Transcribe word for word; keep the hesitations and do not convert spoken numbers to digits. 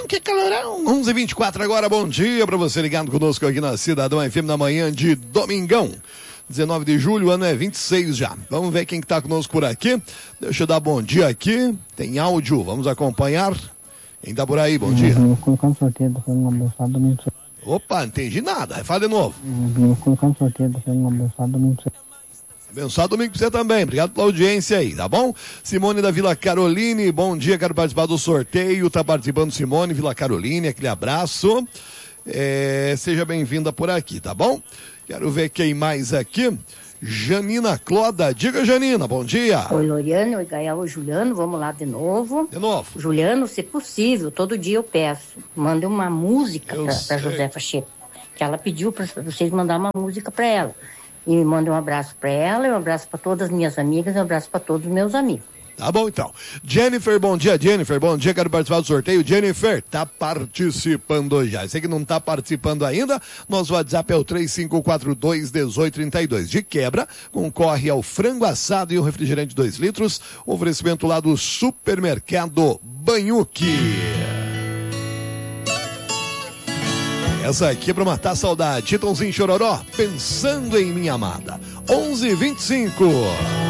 que calorão. onze e vinte e quatro agora, bom dia para você ligado conosco aqui na Cidadão F M na manhã de domingão. dezenove de julho, o ano é vinte e seis já. Vamos ver quem que tá conosco por aqui. Deixa eu dar bom dia aqui. Tem áudio, vamos acompanhar. Quem tá por aí, bom dia. Vou colocar um sorteio do Fernando Abençoado domingo. Opa, não entendi nada. Fala de novo. Vou colocar um sorteio do Fernando Abençoado domingo. Abençoado domingo pra você também. Obrigado pela audiência aí, tá bom? Simone da Vila Caroline, bom dia, quero participar do sorteio. Tá participando Simone, Vila Caroline, aquele abraço. É, seja bem-vinda por aqui, tá bom? Quero ver quem mais aqui. Janina Cloda. Diga, Janina, bom dia. Oi, Loriane, oi, Gael, oi, Juliano, vamos lá de novo. De novo. Juliano, se possível, todo dia eu peço, mande uma música para Josefa Checo, que ela pediu para vocês mandar uma música para ela. E manda um abraço para ela, um abraço para todas as minhas amigas, um abraço para todos os meus amigos. Tá bom, então. Jennifer, bom dia, Jennifer. Bom dia, quero participar do sorteio. Jennifer, tá participando já. Você que não tá participando ainda, nosso WhatsApp é o três cinco quatro dois, um oito três dois. De quebra, concorre ao frango assado e um refrigerante de dois litros. Oferecimento lá do Supermercado Banhuque. Essa aqui é pra matar a saudade. Chitãozinho Chororó, pensando em minha amada. onze e vinte e cinco.